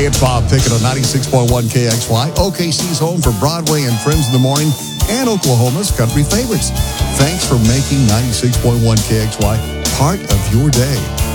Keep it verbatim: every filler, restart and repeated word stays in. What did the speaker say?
it's Bob Pickett on ninety-six point one K X Y, O K C's home for Broadway and Friends in the Morning, and Oklahoma's country favorites. Thanks for making ninety-six point one K X Y part of your day.